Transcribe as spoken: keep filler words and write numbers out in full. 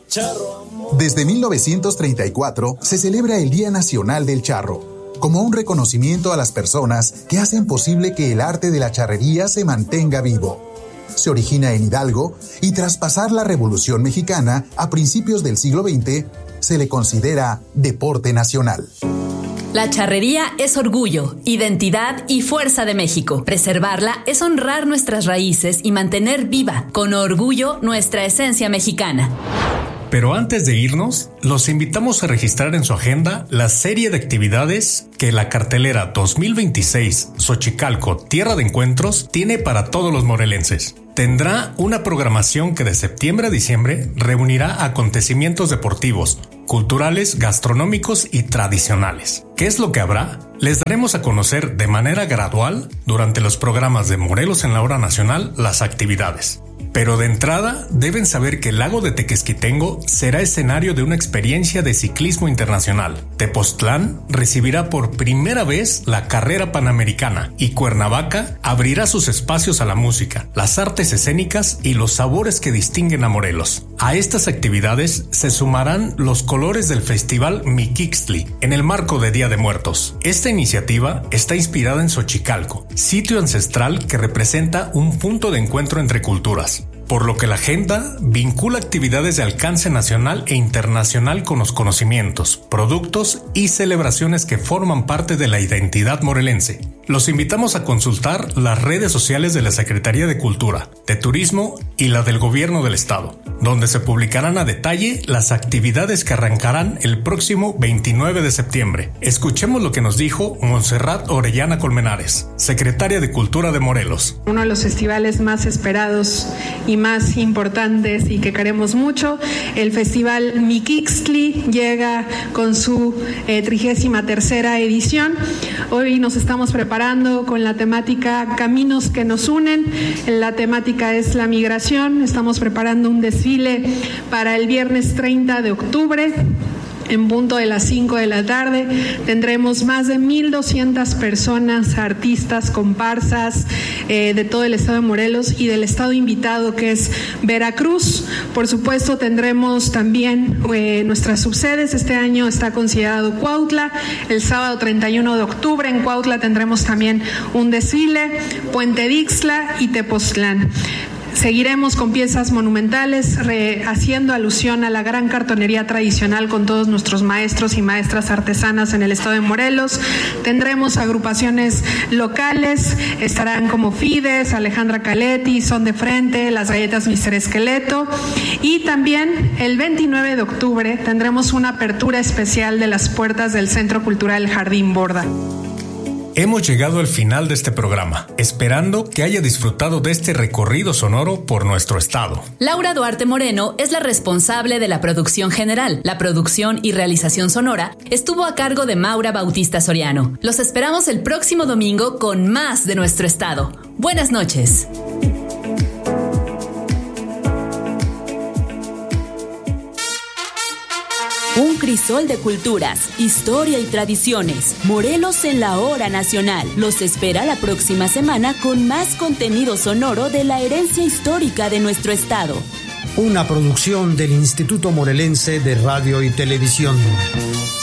Desde mil novecientos treinta y cuatro se celebra el Día Nacional del Charro, como un reconocimiento a las personas que hacen posible que el arte de la charrería se mantenga vivo. Se origina en Hidalgo y tras pasar la Revolución Mexicana a principios del siglo veinte, se le considera deporte nacional. La charrería es orgullo, identidad y fuerza de México. Preservarla es honrar nuestras raíces y mantener viva, con orgullo, nuestra esencia mexicana. Pero antes de irnos, los invitamos a registrar en su agenda la serie de actividades que la cartelera dos mil veintiséis Xochicalco Tierra de Encuentros tiene para todos los morelenses. Tendrá una programación que de septiembre a diciembre reunirá acontecimientos deportivos, culturales, gastronómicos y tradicionales. ¿Qué es lo que habrá? Les daremos a conocer de manera gradual durante los programas de Morelos en la Hora Nacional las actividades. Pero de entrada deben saber que el lago de Tequesquitengo será escenario de una experiencia de ciclismo internacional. Tepoztlán recibirá por primera vez la carrera panamericana y Cuernavaca abrirá sus espacios a la música, las artes escénicas y los sabores que distinguen a Morelos. A estas actividades se sumarán los colores del Festival Miquixtli en el marco de Día de Muertos. Esta iniciativa está inspirada en Xochicalco, sitio ancestral que representa un punto de encuentro entre culturas, por lo que la agenda vincula actividades de alcance nacional e internacional con los conocimientos, productos y celebraciones que forman parte de la identidad morelense. Los invitamos a consultar las redes sociales de la Secretaría de Cultura, de Turismo y la del Gobierno del Estado, donde se publicarán a detalle las actividades que arrancarán el próximo veintinueve de septiembre. Escuchemos lo que nos dijo Montserrat Orellana Colmenares, secretaria de Cultura de Morelos. Uno de los festivales más esperados y más importantes y que queremos mucho, el Festival Miquixtli llega con su eh, trigésima tercera edición. Hoy nos estamos preparando con la temática Caminos que nos unen. La temática es la migración. Estamos preparando un desfile para el viernes treinta de octubre. En punto de las cinco de la tarde tendremos más de mil doscientas personas, artistas, comparsas eh, de todo el estado de Morelos y del estado invitado que es Veracruz. Por supuesto tendremos también eh, nuestras subsedes. Este año está considerado Cuautla. El sábado treinta y uno de octubre en Cuautla tendremos también un desfile, Puente Dixtla y Tepoztlán. Seguiremos con piezas monumentales, re, haciendo alusión a la gran cartonería tradicional con todos nuestros maestros y maestras artesanas en el estado de Morelos. Tendremos agrupaciones locales, estarán como Fides, Alejandra Caletti, Son de Frente, las galletas Mister Esqueleto. Y también el veintinueve de octubre tendremos una apertura especial de las puertas del Centro Cultural Jardín Borda. Hemos llegado al final de este programa, esperando que haya disfrutado de este recorrido sonoro por nuestro estado. Laura Duarte Moreno es la responsable de la producción general. La producción y realización sonora estuvo a cargo de Maura Bautista Soriano. Los esperamos el próximo domingo con más de nuestro estado. Buenas noches. Un crisol de culturas, historia y tradiciones. Morelos en la Hora Nacional. Los espera la próxima semana con más contenido sonoro de la herencia histórica de nuestro estado. Una producción del Instituto Morelense de Radio y Televisión.